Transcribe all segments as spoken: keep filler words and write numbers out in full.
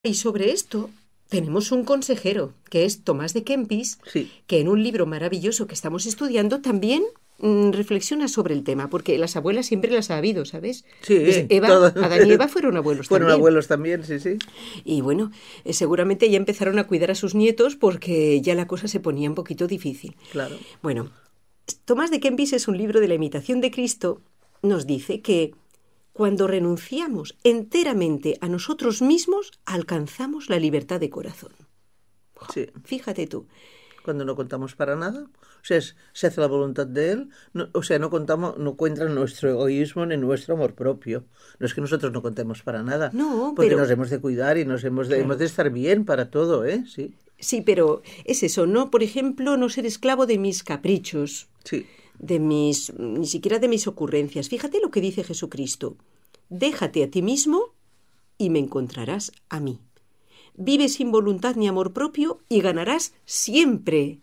Y sobre esto tenemos un consejero, que es Tomás de Kempis, Sí. que en un libro maravilloso que estamos estudiando también mm, reflexiona sobre el tema, porque las abuelas siempre las ha habido, ¿sabes? Sí, Desde Eva, todo. Adán y Eva fueron abuelos Fueron también. abuelos también, sí, sí. Y bueno, eh, seguramente ya empezaron a cuidar a sus nietos porque ya la cosa se ponía un poquito difícil. Claro. Bueno, Tomás de Kempis es un libro de la imitación de Cristo, nos dice que cuando renunciamos enteramente a nosotros mismos, alcanzamos la libertad de corazón. Sí. Fíjate tú. Cuando no contamos para nada, o sea, es- se hace la voluntad de Él, no- o sea, no contamos, no cuenta en nuestro egoísmo ni en nuestro amor propio. No es que nosotros no contemos para nada, No, porque pero- nos hemos de cuidar y nos hemos de, Claro. hemos de estar bien para todo, ¿eh? Sí, Sí, pero es eso, ¿no? Por ejemplo, no ser esclavo de mis caprichos, sí, de mis, ni siquiera de mis ocurrencias. Fíjate lo que dice Jesucristo. Déjate a ti mismo y me encontrarás a mí. Vive sin voluntad ni amor propio y ganarás siempre.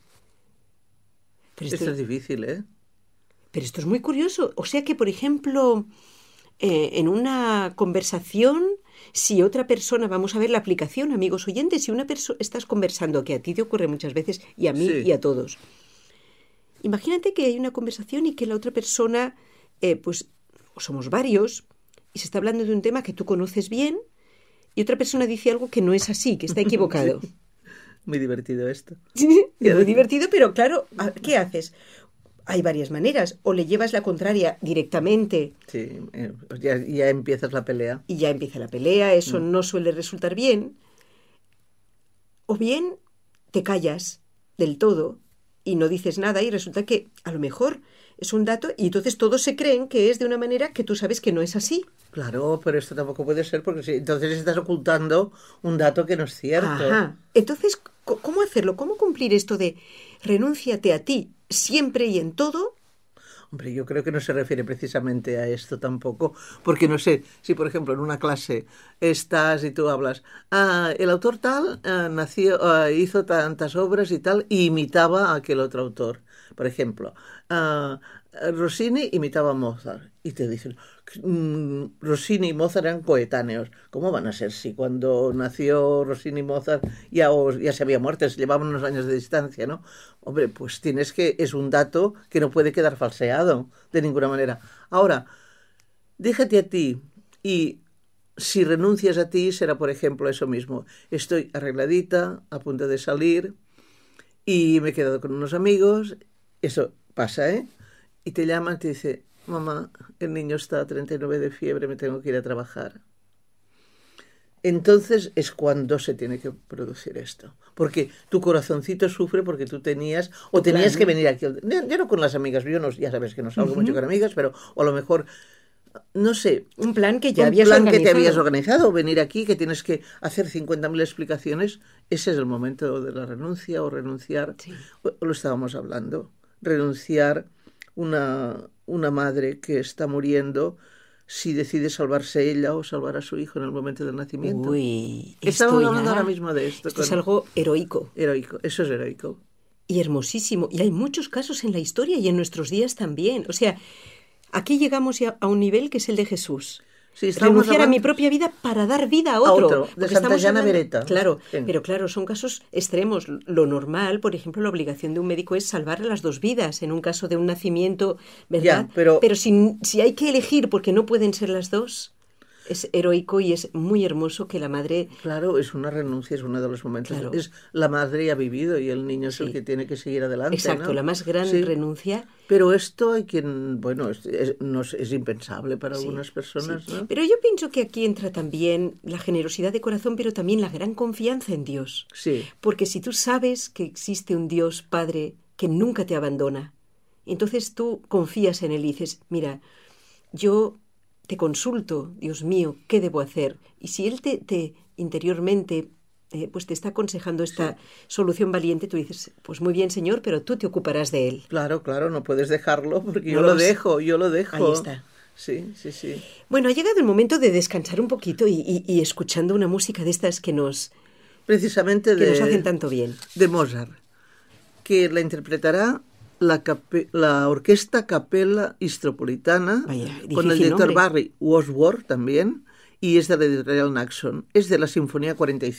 Pero esto, esto es difícil, ¿eh? pero esto es muy curioso. O sea que, por ejemplo, eh, en una conversación, si otra persona, vamos a ver la aplicación, amigos oyentes, si una persona estás conversando, que a ti te ocurre muchas veces y a mí Sí. y a todos. Imagínate que hay una conversación y que la otra persona, eh, pues, o somos varios, y se está hablando de un tema que tú conoces bien, y otra persona dice algo que no es así, que está equivocado. Sí. Muy divertido esto. Es muy divertido, pero claro, ¿qué haces? Hay varias maneras. O le llevas la contraria directamente Sí, eh, pues ya, ya empiezas la pelea. y ya empieza la pelea, eso no suele resultar bien. O bien te callas del todo y no dices nada y resulta que a lo mejor es un dato y entonces todos se creen que es de una manera que tú sabes que no es así. Claro, pero esto tampoco puede ser porque si, entonces estás ocultando un dato que no es cierto. Ajá. Entonces, co- ¿cómo hacerlo? ¿Cómo cumplir esto de renúnciate a ti siempre y en todo? Hombre, yo creo que no se refiere precisamente a esto tampoco, porque no sé, si por ejemplo en una clase estás y tú hablas, ah, el autor tal ah, nació, ah, hizo tantas obras y tal, y imitaba a aquel otro autor. Por ejemplo, ah, Rossini imitaba a Mozart, y te dicen, mm, Rossini y Mozart eran coetáneos. ¿Cómo van a ser si cuando nació Rossini y Mozart ya, os- ya se había muerto, se llevaban unos años de distancia, ¿no? Hombre, pues tienes que, es un dato que no puede quedar falseado de ninguna manera. Ahora, déjate a ti y si renuncias a ti será, por ejemplo, eso mismo. Estoy arregladita, a punto de salir y me he quedado con unos amigos. Eso pasa, ¿eh? Y te llaman y te dice, mamá, el niño está a treinta y nueve de fiebre, me tengo que ir a trabajar. Entonces es cuando se tiene que producir esto. Porque tu corazoncito sufre porque tú tenías, o tenías Claro. que venir aquí. Ya, ya no con las amigas, yo no, ya sabes que no salgo mucho con amigas, pero o a lo mejor, no sé, Un plan que ya un habías plan que te organizado. habías organizado, venir aquí, que tienes que hacer cincuenta mil explicaciones, ese es el momento de la renuncia o renunciar. Sí. Lo estábamos hablando, renunciar una, una madre que está muriendo si decide salvarse ella o salvar a su hijo en el momento del nacimiento. Uy, Estamos esto hablando ya- ahora mismo de esto. Esto es con- algo heroico Heroico, eso es heroico. y hermosísimo. Y hay muchos casos en la historia y en nuestros días también. O sea, aquí llegamos ya a un nivel que es el de Jesús. Sí, estamos Renunciar a mi hablando- propia vida para dar vida a otro. otro, de Porque Santa estamos Llana hablando- Beretta. Claro, Sí. pero claro, son casos extremos. Lo normal, por ejemplo, la obligación de un médico es salvar las dos vidas en un caso de un nacimiento, ¿verdad? Ya, pero- si, si hay que elegir porque no pueden ser las dos, es heroico y es muy hermoso que la madre... Claro, es una renuncia, es uno de los momentos. Claro. Es la madre ha vivido y el niño es Sí. el que tiene que seguir adelante. Exacto, ¿no? la más gran Sí. renuncia. Pero esto hay quien, bueno, es, es- no es, es impensable para Sí, algunas personas, sí. ¿no? Pero yo pienso que aquí entra también la generosidad de corazón, pero también la gran confianza en Dios. Sí, Porque si tú sabes que existe un Dios Padre que nunca te abandona, entonces tú confías en Él y dices, mira, yo te consulto, Dios mío, ¿qué debo hacer? Y si Él te, te interiormente eh, pues te está aconsejando esta solución valiente, tú dices, pues muy bien, Señor, pero tú te ocuparás de Él. claro, claro, no puedes dejarlo porque No yo lo lo vas- dejo, yo lo dejo. Ahí está. Sí, sí, sí. Bueno, ha llegado el momento de descansar un poquito y, y- y escuchando una música de estas que nos, Precisamente que de, nos hacen tanto bien. de Mozart, que la interpretará la, cape- la Orquesta Capella Istropolitana, Vaya, con el difícil director nombre. Barry Wordsworth también, y es de la editorial Naxon. Es de la Sinfonía cuarenta y cinco.